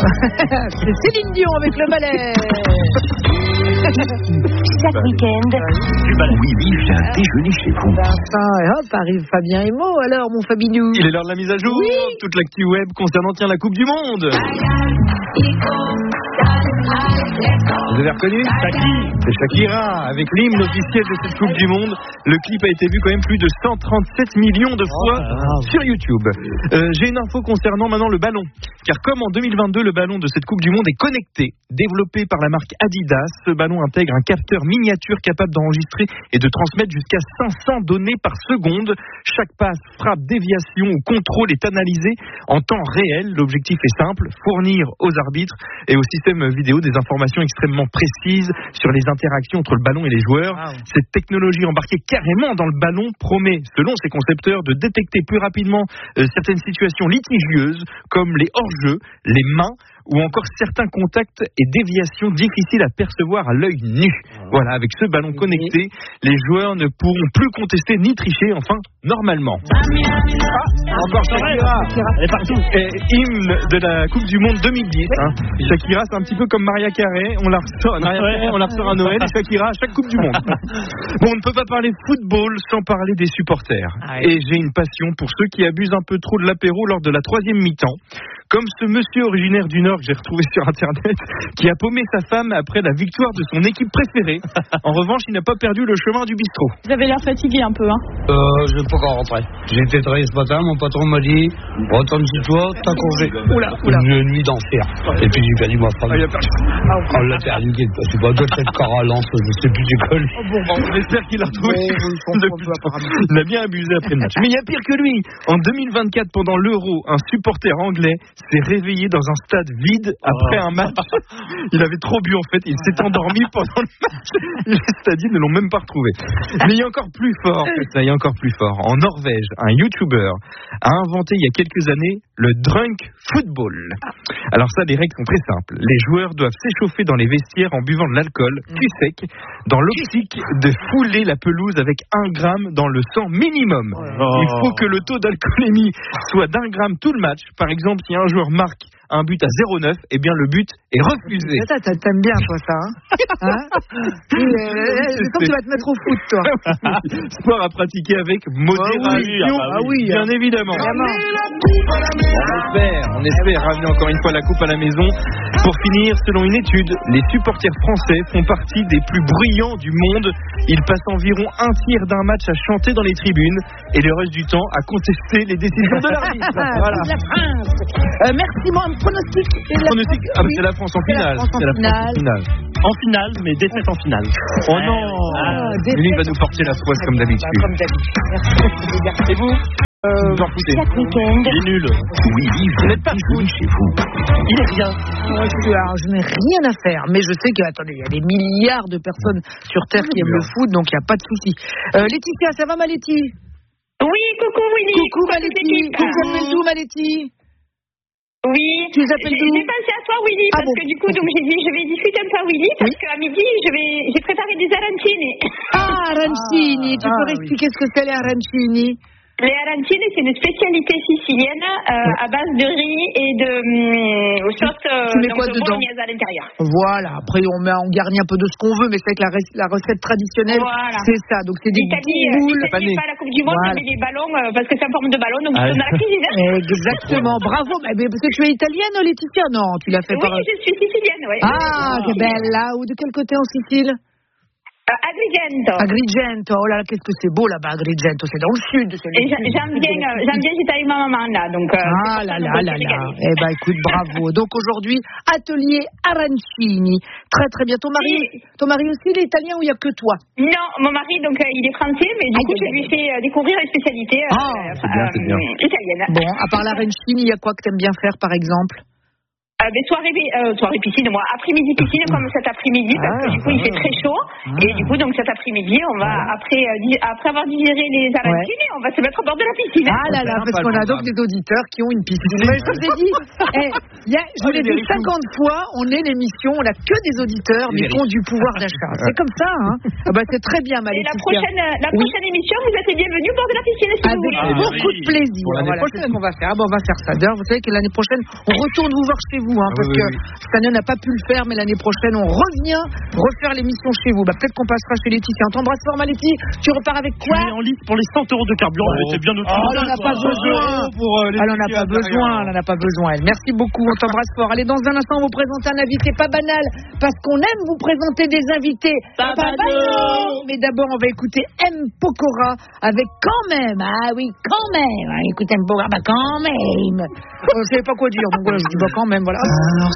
C'est Céline Dion avec le balai. Chaque week-end, Willy vient déjeuner chez vous. Enfin, et hop, arrive Fabien Emo. Alors, mon Fabinou. Il est l'heure de la mise à jour. Oui. Toute l'actu web concernant la Coupe du Monde. Vous avez reconnu C'est Shakira avec l'hymne officiel de cette Coupe du Monde. Le clip a été vu quand même plus de 137 millions de fois sur YouTube. J'ai une info concernant maintenant le ballon. Car comme en 2022, le ballon de cette Coupe du Monde est connecté, développé par la marque Adidas. Ce ballon intègre un capteur miniature capable d'enregistrer et de transmettre jusqu'à 500 données par seconde. Chaque passe, frappe, déviation ou contrôle est analysé en temps réel. L'objectif est simple, fournir aux arbitres et au système vidéo des informations extrêmement précises sur les interactions entre le ballon et les joueurs. Cette technologie embarquée carrément dans le ballon promet, selon ses concepteurs, de détecter plus rapidement certaines situations litigieuses comme les hors-jeux, les mains ou encore certains contacts et déviations difficiles à percevoir à l'œil nu. Voilà, avec ce ballon connecté, les joueurs ne pourront plus contester ni tricher, enfin, normalement. Encore Shakira. Elle est partout. Hymne de la Coupe du Monde 2010. Shakira, c'est un petit peu comme Maria Carey. On la ressort à Noël et Shakira à chaque Coupe du Monde. Bon, on ne peut pas parler football sans parler des supporters. Et j'ai une passion pour ceux qui abusent un peu trop de l'apéro lors de la troisième mi-temps. Comme ce monsieur originaire du Nord que j'ai retrouvé sur Internet, qui a paumé sa femme après la victoire de son équipe préférée. En revanche, il n'a pas perdu le chemin du bistrot. Vous avez l'air fatigué un peu, hein. Je vais pas encore rentrer. J'ai été travailler ce matin, mon patron m'a dit retourne chez toi, t'as congé. Oula. Une nuit d'enfer. Et puis j'ai perdu ma femme. On l'a perdu quelque part. Doit être Caralance, je sais plus du col. On espère qu'il a retrouvé. Il a bien abusé après le match. Mais il y a pire que lui. En 2024, pendant l'Euro, un supporter anglais s'est réveillé dans un stade vide après un match. Il avait trop bu en fait, il s'est endormi pendant le match. Les stadiers ne l'ont même pas retrouvé. Mais il y a encore plus fort que ça, il y a encore plus fort. En Norvège, un YouTuber a inventé il y a quelques années le drunk football. Alors ça, les règles sont très simples. Les joueurs doivent s'échauffer dans les vestiaires en buvant de l'alcool, cul sec, dans l'optique de fouler la pelouse avec 1 gramme dans le sang minimum. Il faut que le taux d'alcoolémie soit d'1 gramme tout le match. Par exemple, si un joueur marque un but à 0,9, eh bien le but est refusé. Ça, t'aimes bien toi ça, hein, quand tu vas te mettre au foot, toi. Sport à pratiquer avec modération, bien évidemment. On espère ramener encore une fois la coupe à la maison. Pour finir, selon une étude, les supporters français font partie des plus bruyants du monde. Ils passent environ un tiers d'un match à chanter dans les tribunes et le reste du temps à contester les décisions de l'arbitre. Voilà. La France. Merci, moi, un pronostic. C'est la France en finale. En finale, mais défaite en finale. Oh non. Lui va nous porter la poisse comme d'habitude. Comme d'habitude. Et vous chaque week-end, Il est nul. Willy vient déjeuner chez vous. Il est rien. Alors, je n'ai rien à faire, mais je sais que, attendez, il y a des milliards de personnes sur Terre qui aiment le foot, donc il n'y a pas de souci. Laetitia, ça va, Maletti? Oui, coucou Willy. Coucou, Maletti. Tu t'appelles d'où, Maletti? Oui. Tu t'appelles d'où? J'ai pensé à toi, Willy, parce que du coup, donc j'ai dit, je vais discuter un peu à Willy, parce qu'à midi, j'ai préparé des arancini. Ah, arancini. Tu peux expliquer ce que c'est, les arancini? Les arancini, c'est une spécialité sicilienne à base de riz et de sauce bolognaise à l'intérieur. Voilà. Après, on garnit un peu de ce qu'on veut, mais c'est avec la recette traditionnelle. Voilà. C'est ça. Donc, c'est des boules. L'Italie, pas la Coupe du Monde, mais les ballons, parce que c'est en forme de ballon, donc ils sont dans la cuisine. Exactement. Bravo. Mais parce que tu es italienne, Laetitia? Non, tu l'as fait par... Oui, je suis sicilienne, oui. Ah, que belle. Là, ou de quel côté en Sicile? Agrigento, oh là là, qu'est-ce que c'est beau là-bas, Agrigento, c'est dans le sud. J'aime bien, j'étais avec ma maman là, donc. Là. Eh ben, écoute, bravo. Donc aujourd'hui, atelier arancini. Très très bien. Ton mari aussi, il est italien ou il n'y a que toi? Non, mon mari, donc il est français, mais du coup, je lui fais découvrir les spécialités italiennes. Bon, à part l'arancini, il y a quoi que t'aimes bien faire, par exemple? Soirée piscine, moi. Après-midi piscine, comme cet après-midi, parce que du coup, il fait très chaud. Et du coup, donc cet après-midi, on va, après avoir digéré les arancini, on va se mettre au bord de la piscine. Ah là là, parce qu'on a donc des auditeurs qui ont une piscine. Mais je vous ai dit, je vous l'ai dit 50 fois, on est l'émission, on n'a que des auditeurs, mais qui ont du pouvoir d'achat. C'est comme ça, hein. C'est très bien, Maléfique. Et la prochaine émission, vous êtes les bienvenus au bord de la piscine, si vous voulez. Avec beaucoup de plaisir. Voilà, c'est ce qu'on va faire. On va faire ça. D'ailleurs, vous savez que l'année prochaine, on retourne vous voir chez vous. vous, parce que cette année on n'a pas pu le faire, mais l'année prochaine on revient refaire l'émission chez vous. Peut-être qu'on passera chez Laetitia. On t'embrasse fort, ma Laetitia. Tu repars avec quoi? Tu es en liste pour les 100 € de carburant. C'est bien notre. Elle n'en a pas besoin. Elle n'en a pas besoin. Merci beaucoup. On t'embrasse fort. Allez, dans un instant, on vous présente un invité pas banal, parce qu'on aime vous présenter des invités pas banal. Mais d'abord, on va écouter M. Pokora avec Quand même. Ah oui, quand même. Écoutez M. Pokora, quand même. Je ne savais pas quoi dire, donc voilà, je dis quand même, voilà.